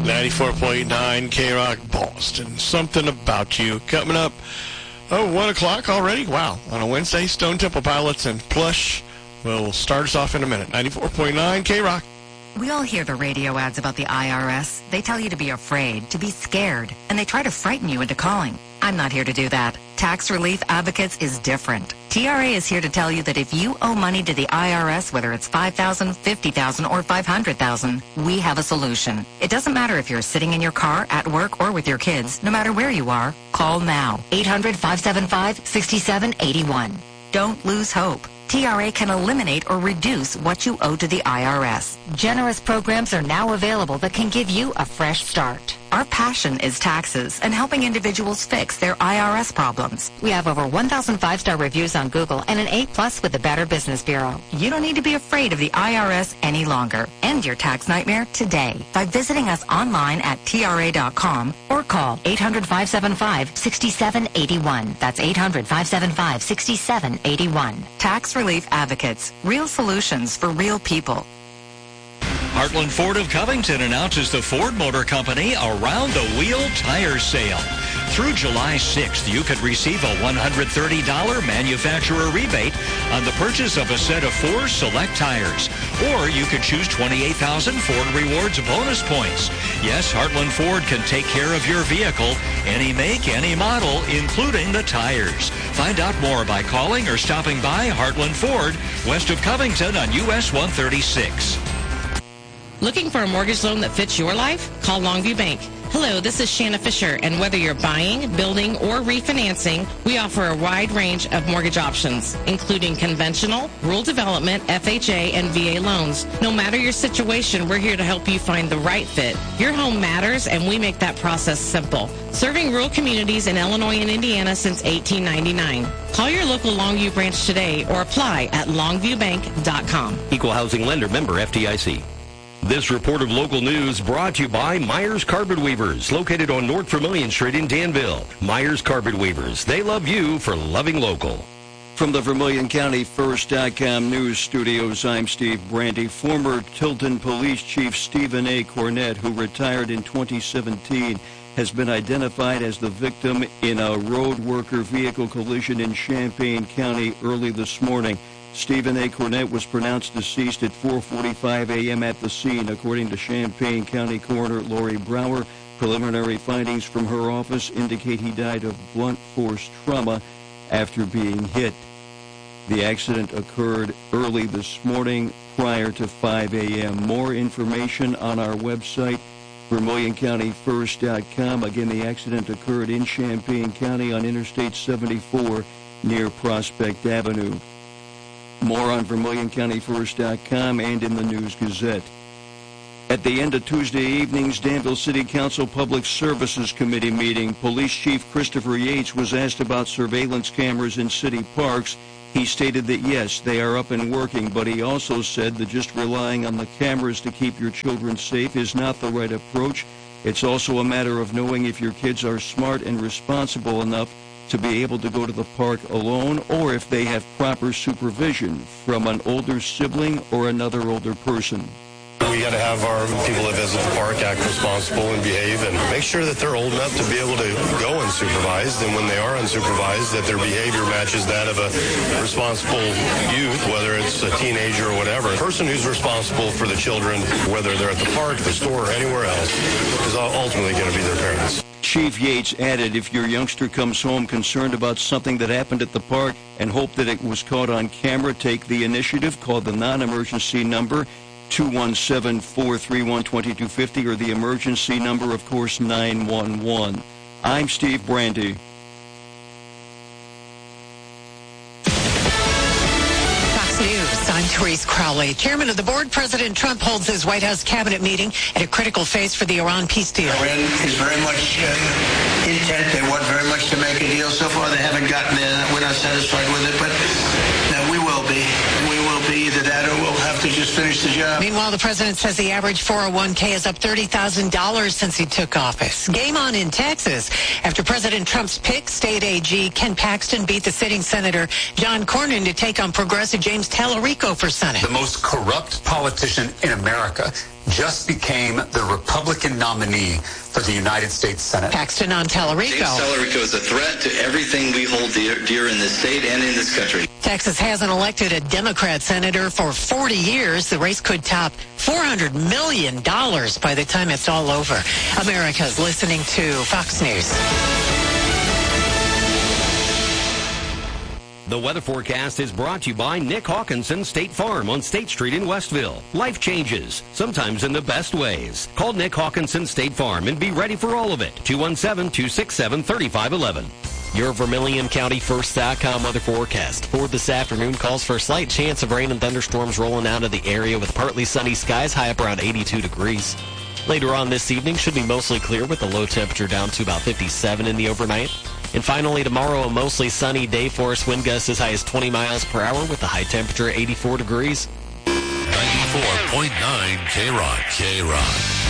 94.9 K-Rock Boston. Something About You. Coming up, 1 o'clock already? Wow. On a Wednesday, Stone Temple Pilots and Plush will start us off in a minute. 94.9 K-Rock. We all hear the radio ads about the IRS. They tell you to be afraid, to be scared, and they try to frighten you into calling. I'm not here to do that. Tax Relief Advocates is different. TRA is here to tell you that if you owe money to the IRS, whether it's $5,000, $50,000, or $500,000, we have a solution. It doesn't matter if you're sitting in your car, at work, or with your kids. No matter where you are, call now. 800-575-6781. Don't lose hope. TRA can eliminate or reduce what you owe to the IRS. Generous programs are now available that can give you a fresh start. Our passion is taxes and helping individuals fix their IRS problems. We have over 1,000 5-star reviews on Google and an A+ with the Better Business Bureau. You don't need to be afraid of the IRS any longer. End your tax nightmare today by visiting us online at TRA.com or call 800-575-6781. That's 800-575-6781. Tax Relief Advocates. Real solutions for real people. Heartland Ford of Covington announces the Ford Motor Company Around the Wheel Tire Sale. Through July 6th, you could receive a $130 manufacturer rebate on the purchase of a set of 4 select tires. Or you could choose 28,000 Ford Rewards bonus points. Yes, Heartland Ford can take care of your vehicle, any make, any model, including the tires. Find out more by calling or stopping by Heartland Ford, west of Covington on US 136. Looking for a mortgage loan that fits your life? Call Longview Bank. Hello, this is Shanna Fisher, and whether you're buying, building, or refinancing, we offer a wide range of mortgage options, including conventional, rural development, FHA, and VA loans. No matter your situation, we're here to help you find the right fit. Your home matters, and we make that process simple. Serving rural communities in Illinois and Indiana since 1899. Call your local Longview branch today or apply at longviewbank.com. Equal housing lender, member FDIC. This report of local news brought to you by Myers Carpet Weavers, located on North Vermilion Street in Danville. Myers Carpet Weavers, they love you for loving local. From the Vermilion County First.com news studios, I'm Steve Brandy. Former Tilton Police Chief Stephen A. Cornett, who retired in 2017, has been identified as the victim in a road worker vehicle collision in Champaign County early this morning. Stephen A. Cornett was pronounced deceased at 4:45 a.m. at the scene, according to Champaign County Coroner Lori Brower. Preliminary findings from her office indicate he died of blunt force trauma after being hit. The accident occurred early this morning prior to 5 a.m. More information on our website, VermilionCountyFirst.com. Again, the accident occurred in Champaign County on Interstate 74 near Prospect Avenue. More on VermilionCountyFirst.com and in the News Gazette. At the end of Tuesday evening's Danville City Council Public Services Committee meeting, Police Chief Christopher Yates was asked about surveillance cameras in city parks. He stated that yes, they are up and working, but he also said that just relying on the cameras to keep your children safe is not the right approach. It's also a matter of knowing if your kids are smart and responsible enough to be able to go to the park alone, or if they have proper supervision from an older sibling or another older person. We got to have our people that visit the park act responsible and behave and make sure that they're old enough to be able to go unsupervised, and when they are unsupervised, that their behavior matches that of a responsible youth, whether it's a teenager or whatever. The person who's responsible for the children, whether they're at the park, the store, or anywhere else, is ultimately going to be their parents. Chief Yates added, if your youngster comes home concerned about something that happened at the park and hope that it was caught on camera, take the initiative. Call the non-emergency number, 217-431-2250, or the emergency number, of course, 911. I'm Steve Brandy. News. I'm Therese Crowley. Chairman of the board, President Trump holds his White House cabinet meeting at a critical phase for the Iran peace deal. Iran is very much intent. They want very much to make a deal. So far, they haven't gotten there. We're not satisfied with it, but we will be. And we will be either that or we'll have to just just finished the job. Meanwhile, the president says the average 401k is up $30,000 since he took office. Game on in Texas. After President Trump's pick, state AG Ken Paxton beat the sitting Senator John Cornyn to take on progressive James Tallarico for Senate. The most corrupt politician in America just became the Republican nominee for the United States Senate. Paxton on Tallarico. James Tallarico is a threat to everything we hold dear in this state and in this country. Texas hasn't elected a Democrat senator for 40 years. The race could top $400 million by the time it's all over. America's listening to Fox News. The weather forecast is brought to you by Nick Hawkinson State Farm on State Street in Westville. Life changes, sometimes in the best ways. Call Nick Hawkinson State Farm and be ready for all of it. 217-267-3511. Your Vermilion County First.com weather forecast. For this afternoon, calls for a slight chance of rain and thunderstorms rolling out of the area with partly sunny skies, high up around 82 degrees. Later on this evening, should be mostly clear with the low temperature down to about 57 in the overnight. And finally, tomorrow, a mostly sunny day for us. Wind gusts as high as 20 miles per hour with a high temperature 84 degrees. 94.9 K-Rock.